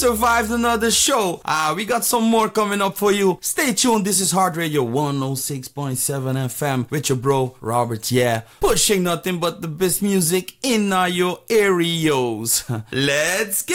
Survived another show. We got some more coming up for you. Stay tuned. This is Heart Radio 106.7 FM with your bro Robert. Yeah, pushing nothing but the best music in your areas. Let's get